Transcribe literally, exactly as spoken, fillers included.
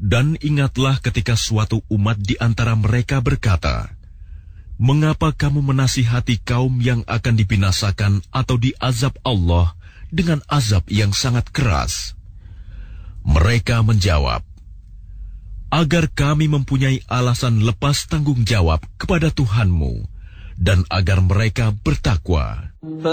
Dan ingatlah ketika suatu umat di antara mereka berkata, "Mengapa kamu menasihati kaum yang akan dibinasakan atau diazab Allah dengan azab yang sangat keras?" Mereka menjawab, "Agar kami mempunyai alasan lepas tanggung jawab kepada Tuhanmu, dan agar mereka bertakwa."